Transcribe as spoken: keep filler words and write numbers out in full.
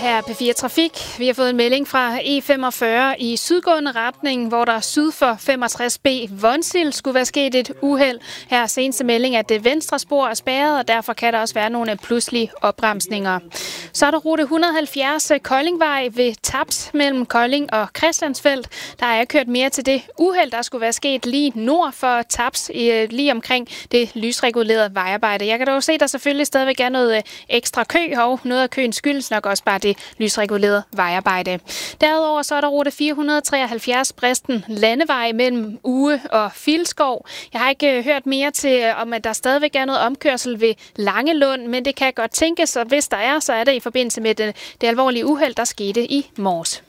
her P fire Trafik. Vi har fået en melding fra E femogfyrre i sydgående retning, hvor der syd for femogtres B Vonsild skulle være sket et uheld. Her er seneste melding, at det venstre spor er spærret, og derfor kan der også være nogle pludselige opbremsninger. Så er der rute et hundrede og halvfjerds Koldingvej ved Taps mellem Kolding og Christiansfeld. Der er kørt mere til det uheld, der skulle være sket lige nord for Taps, lige omkring det lysregulerede vejarbejde. Jeg kan dog se, at der selvfølgelig stadigvæk er noget ekstra kø, og noget af køen skyldes nok også bare det lysregulerede vejarbejde. Derudover så er der rute fire hundrede og treoghalvfjerds Bristen Landevej mellem Uge og Filskov. Jeg har ikke hørt mere til, om at der stadigvæk er noget omkørsel ved Langelund, men det kan godt tænkes, og hvis der er, så er det i forbindelse med det, det alvorlige uheld, der skete i morges.